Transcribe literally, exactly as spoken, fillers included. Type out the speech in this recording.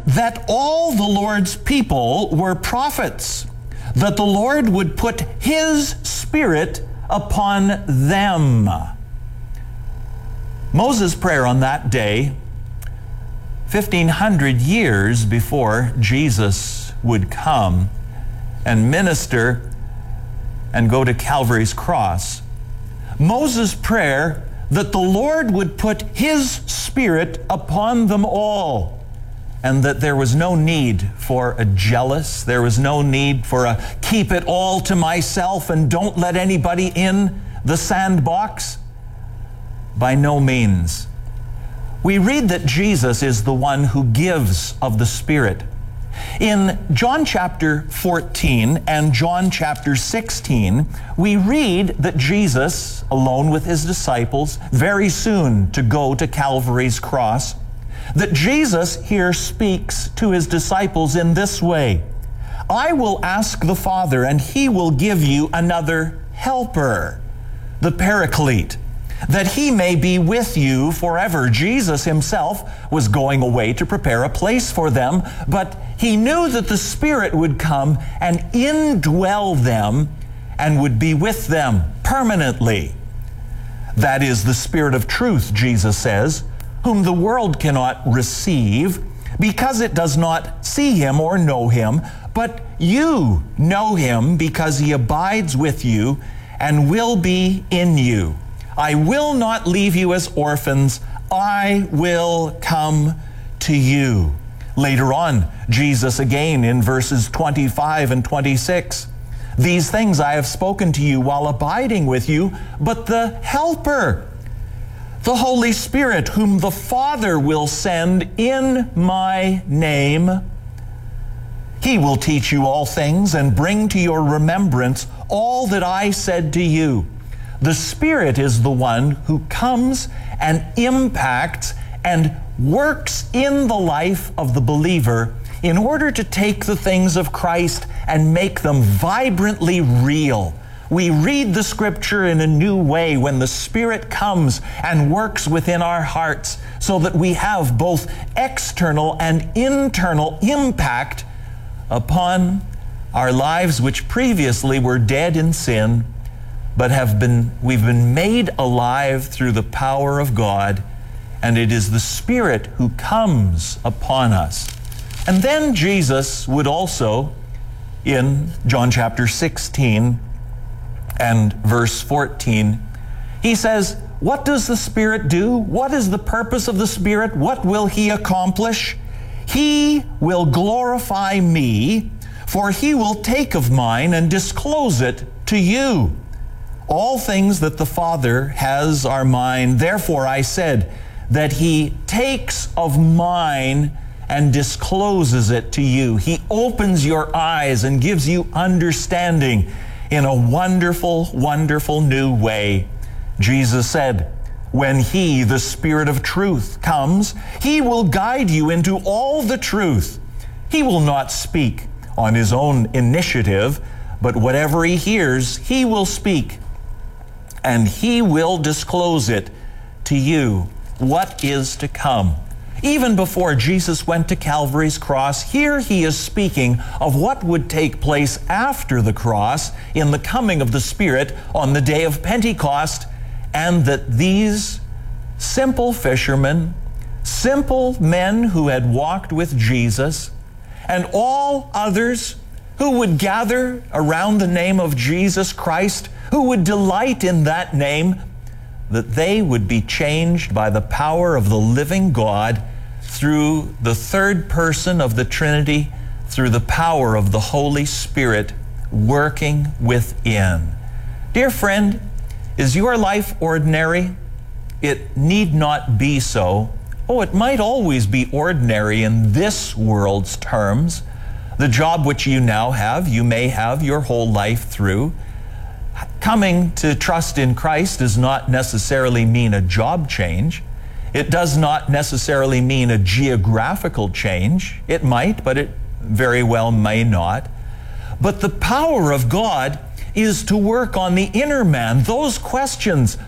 that all the Lord's people were prophets, that the Lord would put His Spirit upon them. Moses' prayer on that day, fifteen hundred years before Jesus would come and minister and go to Calvary's cross. Moses' prayer that the Lord would put His Spirit upon them all, and that there was no need for a jealous, there was no need for a keep it all to myself and don't let anybody in the sandbox. By no means. We read that Jesus is the one who gives of the Spirit. In John chapter fourteen and John chapter sixteen, we read that Jesus, alone with His disciples, very soon to go to Calvary's cross, that Jesus here speaks to His disciples in this way: I will ask the Father, and He will give you another helper, the Paraclete, that He may be with you forever. Jesus Himself was going away to prepare a place for them, but He knew that the Spirit would come and indwell them and would be with them permanently. That is the Spirit of truth, Jesus says, whom the world cannot receive because it does not see Him or know Him, but you know Him because He abides with you and will be in you. I will not leave you as orphans. I will come to you. Later on, Jesus again in verses twenty-five and twenty-six. These things I have spoken to you while abiding with you, but the Helper, the Holy Spirit, whom the Father will send in my name, He will teach you all things and bring to your remembrance all that I said to you. The Spirit is the one who comes and impacts and works in the life of the believer in order to take the things of Christ and make them vibrantly real. We read the Scripture in a new way when the Spirit comes and works within our hearts so that we have both external and internal impact upon our lives, which previously were dead in sin, but have been, we've been made alive through the power of God, and it is the Spirit who comes upon us. And then Jesus would also, in John chapter sixteen and verse fourteen, He says, what does the Spirit do? What is the purpose of the Spirit? What will He accomplish? He will glorify me, for He will take of mine and disclose it to you. All things that the Father has are mine. Therefore I said that He takes of mine and discloses it to you. He opens your eyes and gives you understanding in a wonderful, wonderful new way. Jesus said, when He, the Spirit of truth, comes, He will guide you into all the truth. He will not speak on His own initiative, but whatever He hears, He will speak, and He will disclose it to you, what is to come. Even before Jesus went to Calvary's cross, here He is speaking of what would take place after the cross in the coming of the Spirit on the day of Pentecost, and that these simple fishermen, simple men who had walked with Jesus, and all others who would gather around the name of Jesus Christ, who would delight in that name, that they would be changed by the power of the living God through the third person of the Trinity, through the power of the Holy Spirit working within. Dear friend, is your life ordinary? It need not be so. Oh, it might always be ordinary in this world's terms. The job which you now have, you may have your whole life through. Coming to trust in Christ does not necessarily mean a job change. It does not necessarily mean a geographical change. It might, but it very well may not. But the power of God is to work on the inner man. Those questions